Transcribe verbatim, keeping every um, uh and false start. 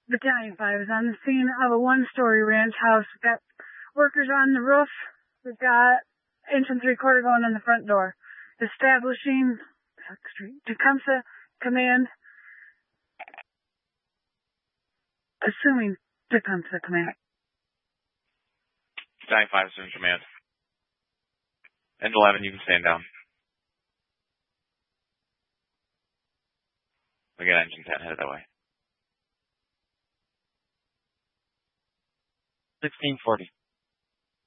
Battalion five is on the scene of a one-story ranch house. We've got workers on the roof. We've got inch and three-quarter going in the front door. Establishing Tecumseh Command. Assuming Tecumseh Command. Battalion five is in command. End eleven, you can stand down. Again, engine ten, headed that way. sixteen forty.